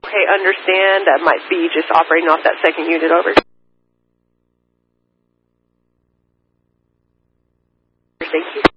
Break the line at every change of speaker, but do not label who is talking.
Okay, understand. That might be just operating off that second unit. Over. Thank you.